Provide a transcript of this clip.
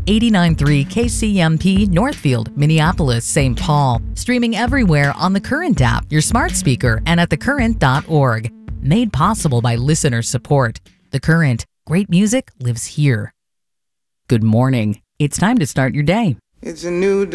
89.3 KCMP Northfield, Minneapolis, St. Paul. Streaming everywhere on the Current app, your smart speaker, and at thecurrent.org. Made possible by listener support. The Current. Great music lives here. Good morning. It's time to start your day. It's a new